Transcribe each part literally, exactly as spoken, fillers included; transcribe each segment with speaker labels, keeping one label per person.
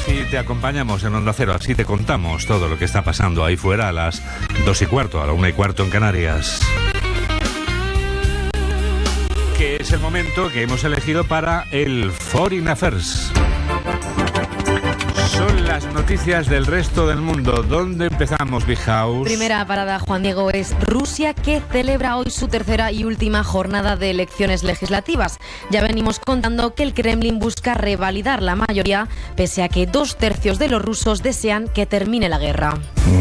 Speaker 1: Así te acompañamos en Onda Cero, así te contamos todo lo que está pasando ahí fuera a las dos y cuarto, a la una y cuarto en Canarias. Que es el momento que hemos elegido para el Foreign Affairs. Son las noticias del resto del mundo. ¿Dónde empezamos, Big House?
Speaker 2: Primera parada, Juan Diego, es Rusia, que celebra hoy su tercera y última jornada de elecciones legislativas. Ya venimos contando que el Kremlin busca revalidar la mayoría, pese a que dos tercios de los rusos desean que termine la guerra.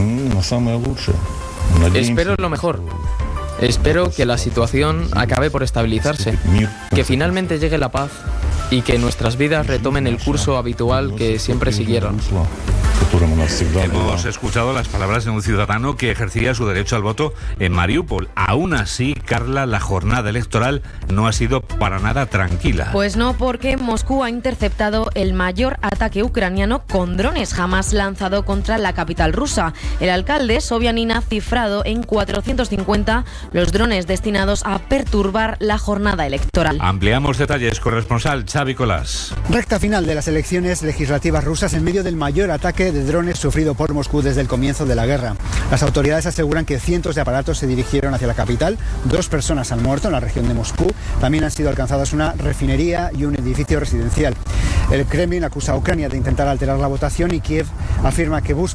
Speaker 3: Espero lo mejor. Espero que la situación acabe por estabilizarse, que finalmente llegue la paz y que nuestras vidas retomen el curso habitual que siempre siguieron.
Speaker 1: Hemos escuchado las palabras de un ciudadano que ejercía su derecho al voto en Mariupol. Aún así, Carla, la jornada electoral no ha sido para nada tranquila.
Speaker 2: Pues no, porque Moscú ha interceptado el mayor ataque ucraniano con drones jamás lanzado contra la capital rusa. El alcalde Sobyanin ha cifrado en cuatrocientos cincuenta los drones destinados a perturbar la jornada electoral.
Speaker 1: Ampliamos detalles, corresponsal Xavi Colás.
Speaker 4: Recta final de las elecciones legislativas rusas en medio del mayor ataque de drones sufrido por Moscú desde el comienzo de la guerra. Las autoridades aseguran que cientos de aparatos se dirigieron hacia la capital. Dos personas han muerto en la región de Moscú. También han sido alcanzadas una refinería y un edificio residencial. El Kremlin acusa a Ucrania de intentar alterar la votación y Kiev afirma que busca